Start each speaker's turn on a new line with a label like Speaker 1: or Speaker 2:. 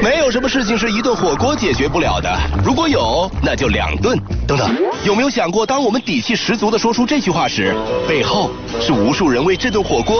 Speaker 1: 没有什么事情是一顿火锅解决不了的，如果有，那就2顿。等等，有没有想过，当我们底气十足地说出这句话时，背后是无数人为这顿火锅